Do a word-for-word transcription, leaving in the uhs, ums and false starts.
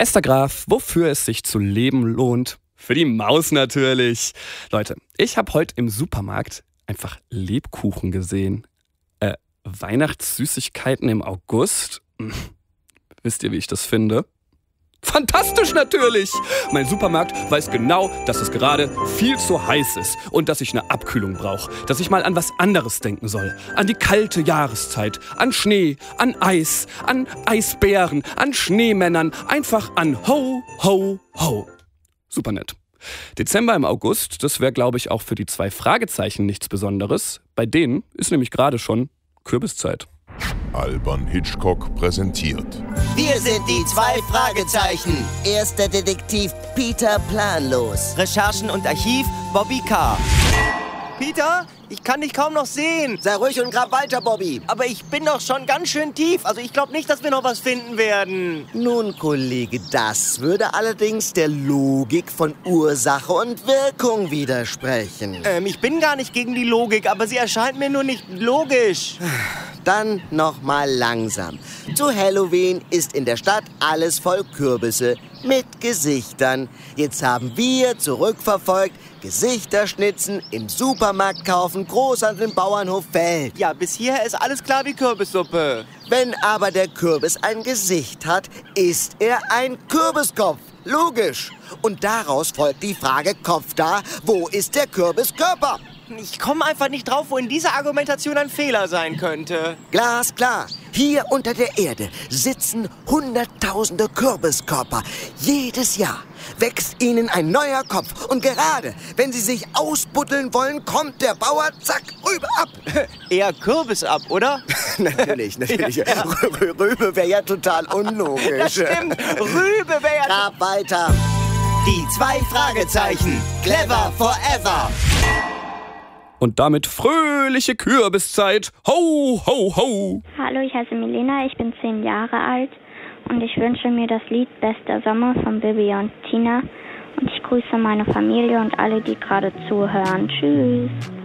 Esther Graf, wofür es sich zu leben lohnt? Für die Maus natürlich. Leute, ich habe heute im Supermarkt einfach Lebkuchen gesehen. Äh, Weihnachtssüßigkeiten im August? Hm. Wisst ihr, wie ich das finde? Fantastisch natürlich! Mein Supermarkt weiß genau, dass es gerade viel zu heiß ist und dass ich eine Abkühlung brauche. Dass ich mal an was anderes denken soll. An die kalte Jahreszeit, an Schnee, an Eis, an Eisbären, an Schneemännern. Einfach an Ho, Ho, Ho. Super nett. Dezember im August, das wäre, glaube ich, auch für die zwei Fragezeichen nichts Besonderes. Bei denen ist nämlich gerade schon Kürbiszeit. Alban Hitchcock präsentiert. Wir sind die zwei Fragezeichen. Erster Detektiv Peter Planlos. Recherchen und Archiv Bobby K. Peter, ich kann dich kaum noch sehen. Sei ruhig und grab weiter, Bobby. Aber ich bin doch schon ganz schön tief. Also ich glaube nicht, dass wir noch was finden werden. Nun, Kollege, das würde allerdings der Logik von Ursache und Wirkung widersprechen. Ähm, ich bin gar nicht gegen die Logik, aber sie erscheint mir nur nicht logisch. Dann noch mal langsam. Zu Halloween ist in der Stadt alles voll Kürbisse mit Gesichtern. Jetzt haben wir zurückverfolgt, Gesichter schnitzen, im Supermarkt kaufen, groß an den Bauernhof Feld. Ja, bis hierher ist alles klar wie Kürbissuppe. Wenn aber der Kürbis ein Gesicht hat, ist er ein Kürbiskopf. Logisch. Und daraus folgt die Frage, Kopf da, wo ist der Kürbiskörper? Ich komme einfach nicht drauf, wo in dieser Argumentation ein Fehler sein könnte. Glasklar. Hier unter der Erde sitzen hunderttausende Kürbiskörper. Jedes Jahr wächst ihnen ein neuer Kopf. Und gerade, wenn sie sich ausbuddeln wollen, kommt der Bauer, zack, Rübe ab. Eher Kürbis ab, oder? Natürlich, natürlich. Ja, ja. Rübe wäre ja total unlogisch. Das stimmt. Rübe wäre ja... Grab weiter. Die zwei Fragezeichen. Clever forever. Und damit fröhliche Kürbiszeit. Ho, ho, ho. Hallo, ich heiße Milena, ich bin zehn Jahre alt und ich wünsche mir das Lied Bester Sommer von Bibi und Tina. Und ich grüße meine Familie und alle, die gerade zuhören. Tschüss.